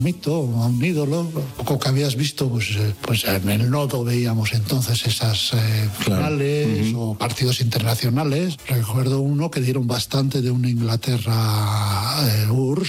mito, a un ídolo, poco que habías visto, pues en el Nodo veíamos entonces esas finales o partidos internacionales. Recuerdo uno que dieron bastante de una Inglaterra URSS,